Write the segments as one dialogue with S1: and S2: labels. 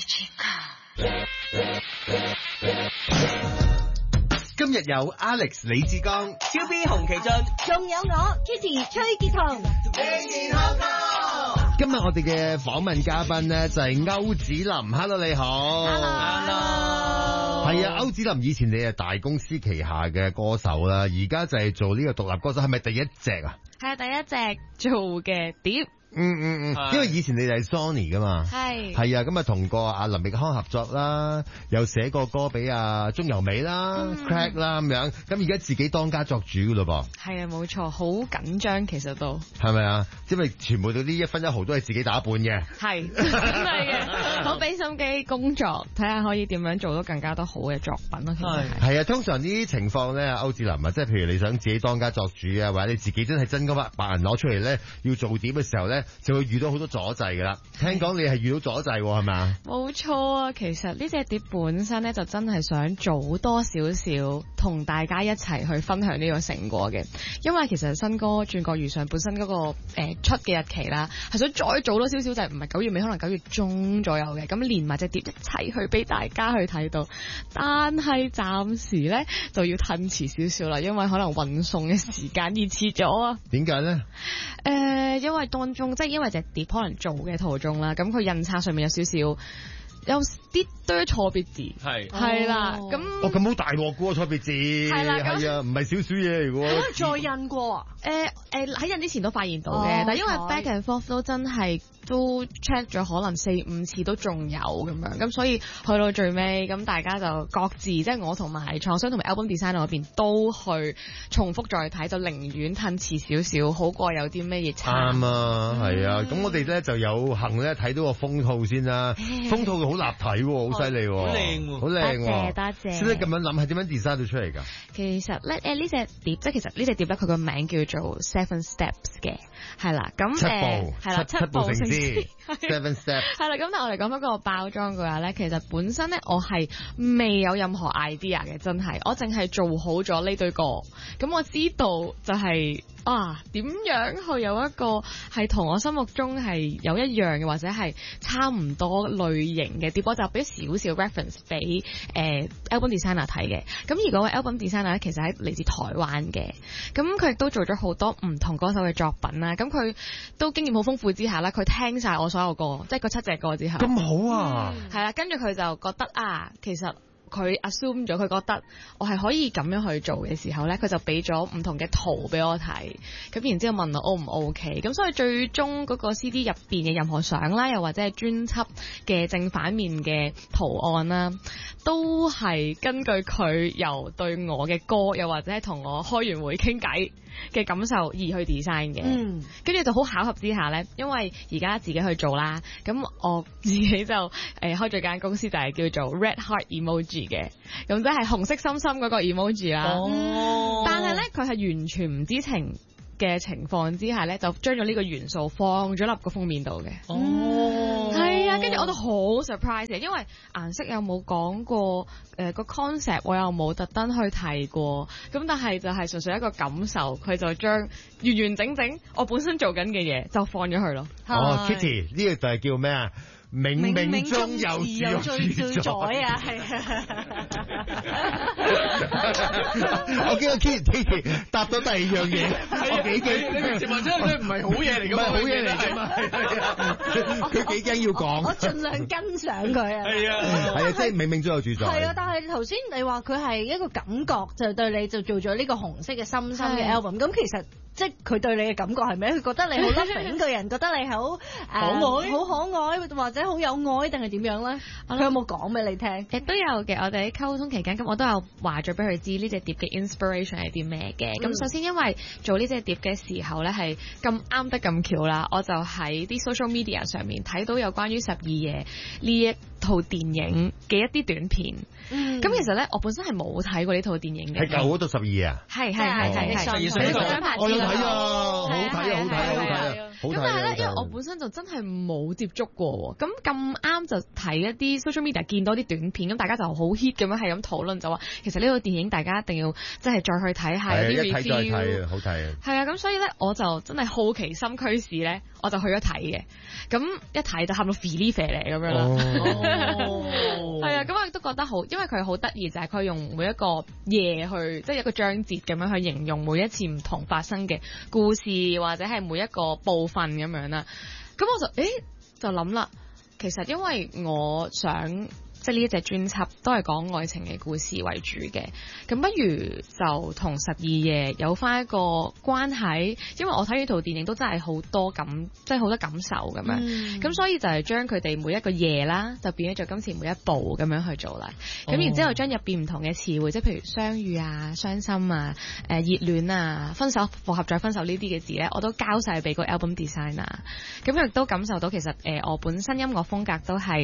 S1: 今日有 Alex 李志剛、
S2: 超 B 洪其俊，
S3: 仲有我 Kitty 崔潔彤。
S1: 今日我哋嘅訪問嘉賓呢，就係歐子林。Hello， 你好。
S2: Hello。
S1: 係啊，歐子林以前你係大公司旗下嘅歌手啦，而家就係做呢個獨立歌手，係咪第一隻啊？
S4: 係第一隻做嘅碟。
S1: 因為以前你哋係 Sony 噶嘛，係啊，咁啊同過阿林奕匡合作啦，又寫過歌俾阿鍾柔美啦、Crack 啦咁樣，咁而家自己當家作主噶咯噃。係啊，冇錯，好緊張其實都係咪啊？因為全部到呢一分一毫都係自己打本嘅，係真係嘅，好俾心機工作，睇下可以點樣做到更加多好嘅作品咯。其實係啊，通常呢啲情況咧，歐志林啊，即係譬如你想自己當家作主啊，或者你自己真係真金白銀攞出嚟咧，要做碟嘅時候咧，就會遇到好多阻滯噶啦。聽講你係遇到阻滯係咪啊？冇錯啊，其實呢隻碟本身咧就真係想早多少少同大家一齊去分享呢個成果嘅，因為其實新歌《轉角遇上》本身嗰個出嘅日期啦，係想再早多少少，就係唔係9月尾，可能9月中左右嘅，咁連埋隻碟一齊去俾大家去睇到。但係暫時咧就要褪遲少少啦，因為可能運送嘅時間延遲咗啊。點解咧？因為當中即係因為隻碟可能做嘅途中啦，咁佢印刷上面有少少有啲多錯別字，係啦，咁好大鑊嘅喎錯別字，係啊，唔係少少嘢嚟嘅喎。再印過啊？喺印之前都發現到嘅，但係因為 back and forth 都真係都 check 咗可能4-5次都仲有咁樣，咁所以去到最尾咁大家就各自即係我同埋創商同埋 album designer 嗰邊都去重複再睇，就寧願褪遲少少，好過有啲咩嘢差。啱啊，係啊，咁我哋咧就有幸咧睇到個封套先啦，封套好立體喎，好犀利喎，好靚喎，好靚喎，多謝。識得咁樣諗係點樣 design 到出嚟㗎？其實咧呢隻碟即係其實呢隻碟咧佢個名叫做 Seven Steps 嘅，係啦，咁七步成詩 Seven Steps 係啦，咁但係我哋講翻個包裝嘅話咧，其實本身咧我係未有任何 idea 嘅，真係我淨係做好咗呢堆歌，咁我知道就係點樣去有一個係同我心目中係有一樣嘅，或者係差唔多類型嘅碟，我就俾少少 reference 俾album designer 睇嘅。咁而嗰位 album designer 咧，其實係嚟自台灣嘅，咁佢亦都做咗好多唔同歌手嘅作品啦。咁佢都經驗好豐富之下啦，佢聽晒我所有歌，即係嗰7隻歌之後。咁好啊！係啦，跟住佢就覺得其實佢 assume 咗，佢覺得我係可以咁樣去做嘅時候咧，佢就俾咗唔同嘅圖俾我睇，咁然之後問我 O 唔 OK， 咁所以最終嗰個 CD 入邊嘅任何相啦，又或者係專輯嘅正反面嘅圖案啦，都係根據佢由對我嘅歌，又或者係同我開完會傾偈嘅感受而去 design 嘅。跟住就好巧合之下咧，因為而家自己去做啦，咁我自己就開咗間公司，就係叫做 Red Heart Emoji 嘅，咁即係紅色心心嗰個 emoji 啦。但係咧佢係完全唔知情嘅情況之下咧，就將咗呢個元素放咗入個封面度嘅。係啊，跟住我都好 surprise 嘅，因為顏色又冇講過，個 concept 我又冇特登去提過，咁但係就係純粹一個感受，佢就將完完整整我本身做緊嘅嘢就放咗去咯。Kitty 呢個就係叫咩啊？冥冥中有主宰啊！係我見到 Kitty 答到第二樣嘢，我幾驚。你平時問真係唔係好嘢嚟㗎嘛？唔係好嘢嚟㗎嘛？佢幾驚要講。我盡量跟上佢啊！係啊，即係冥冥中有主宰。係啊，但係頭先你話佢係一個感覺，就對你就做咗呢個紅色嘅深深嘅 album。咁其實即係佢對你嘅感覺係咩？佢覺得你好 loving 個人，覺得你好可愛，好可愛，或者好有愛，定係點樣咧？佢有冇講俾你聽？都有嘅。我哋喺溝通期間，咁我都有話咗俾佢知呢隻碟嘅 inspiration 係啲咩嘅。咁首先因為做呢隻碟嘅時候咧，係咁啱得咁巧啦，我就喺啲 social media 上面睇到有關於12夜呢一套電影嘅一啲短片。咁其實咧，我本身係冇睇過呢套電影嘅。係舊嗰套12夜啊？係。我有睇啊，好睇啊，好睇啊，好睇啊！咁
S4: 但係咧，因為我本身就真係冇接觸過喎，咁啱就睇一啲 social media 見到啲短片，咁大家就好 hit 咁樣係咁討論，就話其實呢套電影大家一定要即係再去睇下有啲 review，
S1: 再睇好睇啊！
S4: 係啊，咁所以咧我就真係好奇心驅使咧，我就去咗睇嘅，咁一睇就喊到 feel 嚟咁樣啦。係啊，咁我亦都覺得好，因為佢好得意就係佢用每一個夜去，即係一個章節咁樣去形容每一次唔同發生嘅故事，或者係每一個部分咁樣啦。咁我就諗啦，其實因為我想即係呢一隻專輯都係講愛情嘅故事為主嘅，咁不如就同12夜有翻一個關係，因為我睇呢套電影都真係好多即係好多感受咁樣，咁所以就係將佢哋每一個夜啦，就變咗做今次每一步咁樣去做啦。咁然之後將入邊唔同嘅詞彙，即係譬如相遇啊、傷心啊、熱戀啊、分手、復合再分手呢啲嘅字咧，我都交晒俾個 album designer。咁佢亦都感受到其實我本身音樂風格都係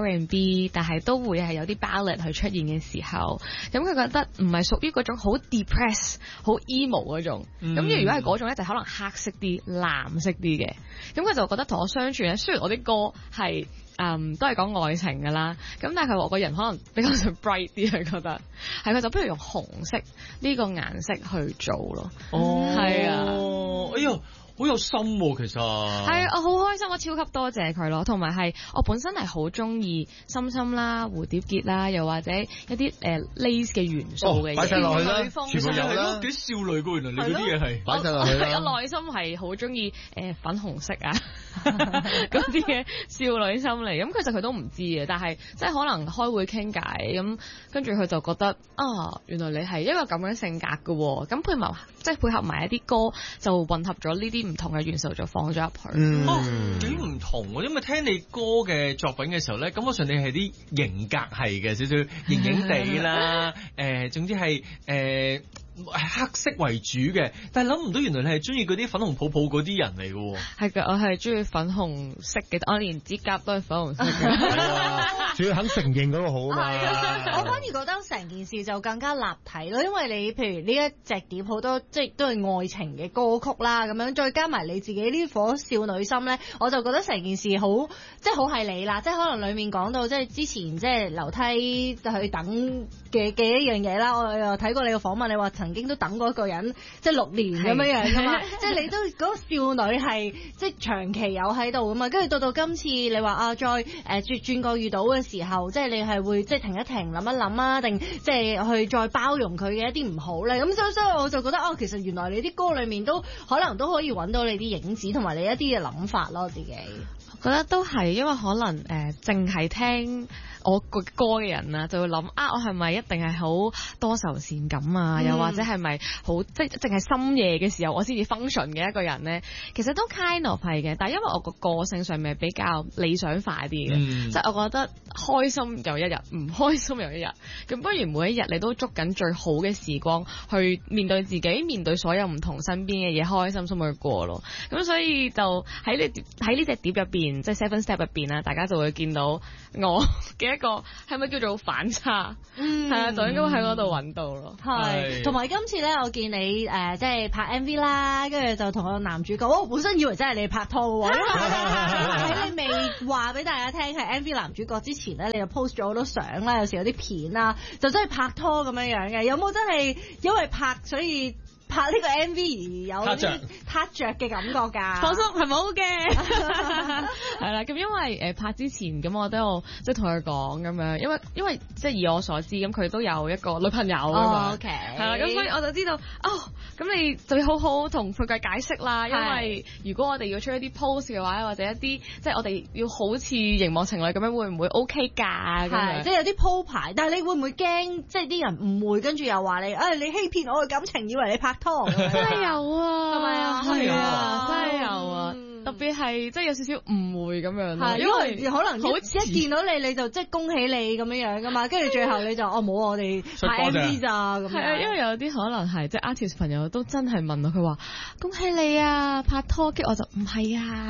S4: R&B， 但係都會係有啲 ballad 去出現嘅時候，咁佢覺得唔係屬於嗰種好 depress、好 emo 嗰種。咁如果係嗰種咧，就可能黑色啲、藍色啲嘅。咁佢就覺得同我相處咧，雖然我啲歌係都係講愛情㗎啦，咁但係佢話我個人可能比較上 bright 啲，佢覺得係佢就不如用紅色呢個顏色去做咯。係啊，
S5: 哎呀！好有心喎，其實
S4: 係啊，我好開心，我超級多謝佢咯，同埋係我本身係好中意心心啦、蝴蝶結啦，又或者一啲lace 嘅元素嘅嘢，
S1: 擺晒落去啦，
S5: 全部有啦，幾少女㗎，原來你嗰啲嘢係
S1: 擺晒落去啦。
S4: 我內心係好中意粉紅色啊嗰啲嘅少女心嚟，咁其實佢都唔知嘅，但係即係可能開會傾偈咁，跟住佢就覺得原來你係一個咁樣性格嘅喎，咁配合埋一啲歌就混合咗呢啲唔同嘅元素就放咗入去。
S5: 幾唔同喎，因為聽你歌嘅作品嘅時候咧，感覺上你係啲型格係嘅，少少型型地啦，總之係黑色為主嘅，但係諗唔到原來你係中意嗰啲粉紅泡泡嗰啲人嚟嘅喎。
S4: 係嘅，我係中意粉紅色嘅，我連指甲都係粉紅色嘅。
S1: 主要肯承認嗰個好啊嘛。
S3: 我反而覺得成件事就更加立體咯，因為你譬如呢一隻碟好多即係都係愛情嘅歌曲啦，咁樣再加埋你自己呢顆少女心咧，我就覺得成件事好即係好係你啦，即係可能裡面講到即係之前即係樓梯去等嘅一樣嘢啦，我又睇過你個訪問，你話曾經都等過一個人即係6年咁樣㗎嘛，即係你都嗰個少女係即係長期有喺度㗎嘛，跟住到今次你話再轉過遇到嘅時候，即係你係會即係停一停諗一諗啊，定即係去再包容佢嘅一啲唔好咧？咁所以我就覺得其實原來你啲歌裡面都可能都可以揾到你啲影子同埋你一啲嘅諗法咯，自己
S4: 覺得都係，因為可能淨係聽我個歌嘅人啊，就會諗我係咪一定係好多愁善感啊？又或者係咪好即係淨係深夜嘅時候我先至 function 嘅一個人咧？其實都 kind of 係嘅，但係因為我個個性上面比較理想化啲嘅，即係我覺得開心有一日，唔開心有一日，咁不如每一日你都捉緊最好嘅時光去面對自己，面對所有唔同身邊嘅嘢，開開心心去過咯。咁所以就喺呢隻碟入邊，即係 Seven Step 入邊啦，大家就會見到我嘅一個係咪叫做反差？係啊，就應該喺嗰度揾到咯。
S3: 係，同埋今次咧，我見你即係拍 MV 啦，跟住就同個男主角，我本身以為真係你拍拖喎，喺你未話俾大家聽係 MV 男主角之前咧，你就 post 咗好多相啦，有時有啲片啦，就真係拍拖咁樣樣嘅，有冇真係因為拍所以拍呢個 MV 而有啲撻着嘅感覺㗎？
S4: 放心，係冇嘅。係啦，咁因為拍之前咁，我都有即係同佢講咁樣，因為即係以我所知，咁佢都有一個女朋友㗎嘛。
S3: OK，
S4: 係啦，咁所以我就知道咁你就要好好同佢嘅解釋啦。因為如果我哋要出一啲 post 嘅話，或者一啲即係我哋要好似熒幕情侶咁樣，會唔會 OK 㗎？
S3: 係，即係有啲鋪排，但係你會唔會驚即係啲人誤會，跟住又話你你欺騙我嘅感情，以為你拍拖？
S4: 真係有啊，
S3: 係咪啊？
S4: 係啊，真係有啊。特別係即係有少少誤會咁樣咯，
S3: 因為可能好似一見到你就即係恭喜你咁樣樣噶嘛，跟住最後你就冇我哋拍 MV 咋咁樣。係啊，因為有啲可能係即係 artist 朋友都真係問我，佢話恭喜你啊拍拖，跟住我就唔係啊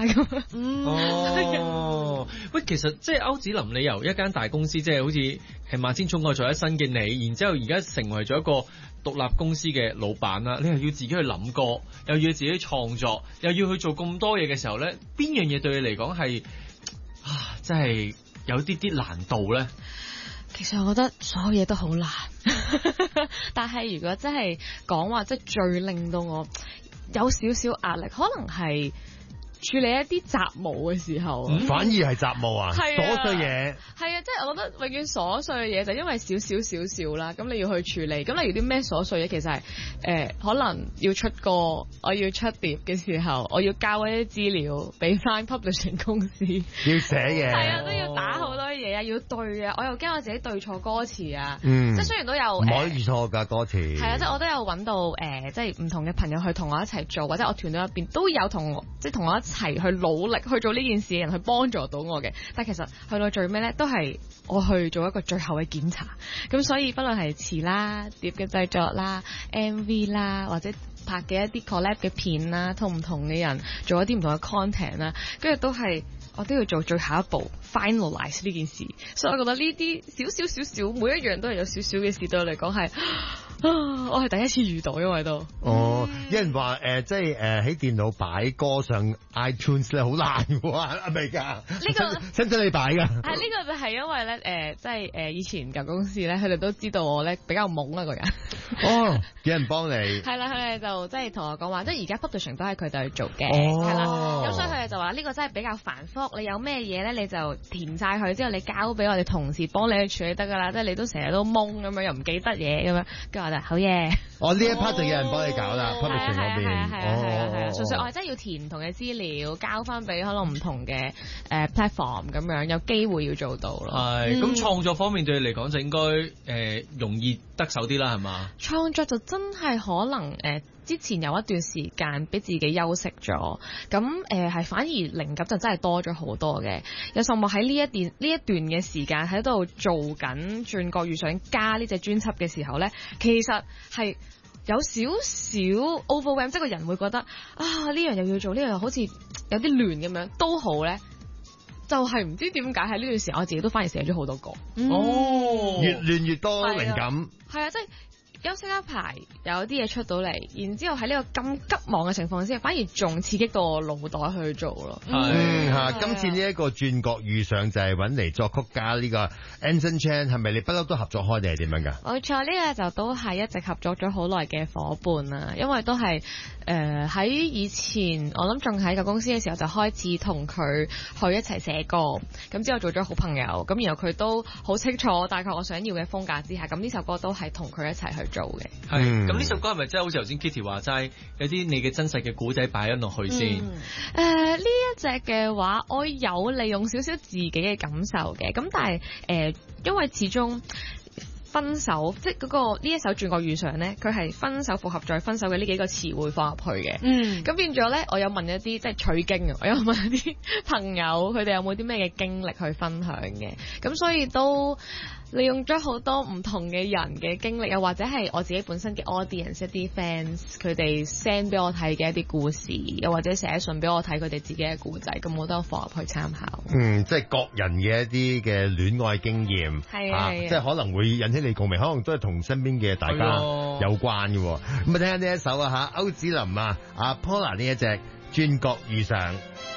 S3: 咁。
S5: 喂，其實即係歐子林，你由一間大公司即係好似萬千寵愛在一身嘅你，然之後而家成為咗一個獨立公司嘅老闆啦，你又要自己去諗歌，又要自己創作，又要去做咁多嘢嘅時候咧，邊樣嘢對你嚟講係真係有啲難度咧？
S4: 其實我覺得所有嘢都好難，但係如果真係講話，即係最令到我有少少壓力，可能係處理一啲雜務嘅時候，
S1: 反而係雜務啊，瑣碎嘢。
S4: 係啊，即係我覺得永遠瑣碎嘅嘢就因為少啦，咁你要去處理。咁例如啲咩瑣碎嘢，其實係可能要出歌，我要出碟嘅時候，我要交一啲資料俾翻 publishing 公司，
S1: 要寫嘅。
S4: 係啊，都要打好多嘢啊，要對啊，我又驚我自己對錯歌詞啊。即係雖然都有唔
S1: 可以錯㗎歌詞。
S4: 係啊，即係我都有揾到即係唔同嘅朋友去同我一齊做，或者我團隊入邊都有同我一齊去努力去做呢件事嘅人去幫助到我嘅，但係其實去到最尾咧，都係我去做一個最後嘅檢查。咁所以不論係詞啦、碟嘅製作啦、MV 啦，或者拍嘅一啲 collab 嘅片啦，同唔同嘅人做一啲唔同嘅 content 啦，跟住都係我都要做最後一步 finalize 呢件事。所以我覺得呢啲少每一樣都係有少少嘅事對我嚟講係。我係第一次遇到，因為都
S1: 有人話即係喺電腦擺歌上 iTunes 咧好難喎，係咪㗎？呢個使唔使你擺㗎？
S4: 呢個就係因為咧即係以前舊公司咧，佢哋都知道我咧比較懵啊個人。
S1: 有人幫你。係
S4: 啦，佢哋就即係同我講話，即係而家 publishing 都係佢哋去做嘅，係啦。咁所以佢哋就話呢個真係比較繁複，你有咩嘢咧你就填晒佢，之後你交俾我哋同事幫你去處理得㗎啦。即係你都成日都懵咁樣，又唔記得嘢咁樣。好嘢！
S1: 呢一 part 就有人幫你搞啦 ，publishing 嗰邊。
S4: 係純粹我真係要填唔同嘅資料，交翻俾可能唔同嘅platform 咁樣，有機會要做到咯。
S5: 係咁創作方面對你嚟講就應該容易得手啲啦，係嘛？
S4: 創作就真係可能之前有一段時間俾自己休息咗，咁係反而靈感就真係多咗好多嘅。有甚至喺呢一段嘅時間喺度做緊轉角遇上加呢隻專輯嘅時候咧，其實係有少少 overwhelm， 即係個人會覺得呢樣又要做，呢樣又好似有啲亂咁樣，都好咧。就係唔知點解喺呢段時間我自己都反而寫咗好多歌。
S1: 越亂越多靈感。
S4: 係啊，即係。休息一排，有啲嘢出到嚟，然之後喺呢個咁急忙嘅情況之下，反而仲刺激到我腦袋去做咯。
S1: 今次呢一個轉角遇上就係揾嚟作曲家呢個 Anson Chan， 係咪你不嬲都合作開定係點樣㗎？
S4: 冇錯，呢個就都係一直合作咗好耐嘅夥伴啦，因為都係喺以前我諗仲喺個公司嘅時候就開始同佢去一齊寫歌，咁之後做咗好朋友，咁然後佢都好清楚大概我想要嘅風格之下，咁呢首歌都係同佢一齊去做嘅。
S5: 係，咁呢首歌係咪真係好似頭先 Kitty 話齋，有啲你嘅真實嘅古仔擺咗落去先？
S4: 呢一隻嘅話，我有利用少少自己嘅感受嘅，咁但係因為始終分手，即係嗰個呢一首轉角遇上咧，佢係分手復合再分手嘅呢幾個詞彙放入去嘅。咁變咗咧，我有問一啲即係取經，我有問一啲朋友，佢哋有冇啲咩嘅經歷去分享嘅，咁所以都利用咗好多唔同嘅人嘅經歷，又或者係我自己本身嘅 audience 一啲 fans， 佢哋 send 俾我睇嘅一啲故事，又或者寫信俾我睇佢哋自己嘅故仔，咁我都有放入去參考。即
S1: 係各人嘅一啲嘅戀愛經驗，即係可能會引起你共鳴，可能都係同身邊嘅大家有關嘅。咁啊，聽下呢一首啊，歐子林啊，阿 Paula 呢一隻轉角遇上。